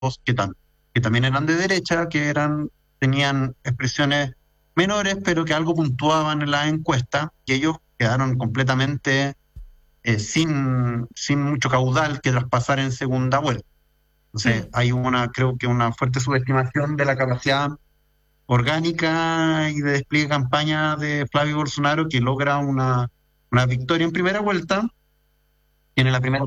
que, que también eran de derecha, tenían expresiones menores, pero que algo puntuaban en la encuesta, y ellos quedaron completamente sin mucho caudal que traspasar en segunda vuelta. Entonces, Mm. hay creo que una fuerte subestimación de la capacidad orgánica y de despliegue de campaña de Flavio Bolsonaro, que logra una victoria en primera vuelta, tiene la primera